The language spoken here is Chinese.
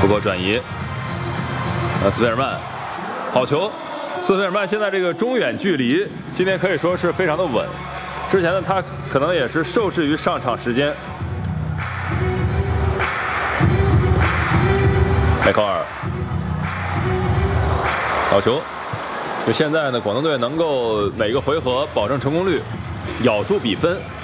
不过转移，斯佩尔曼，好球！斯佩尔曼现在这个中远距离，今天可以说是非常的稳。之前呢，他可能也是受制于上场时间。迈考尔，好球！就现在呢，广东队能够每个回合保证成功率，咬住比分。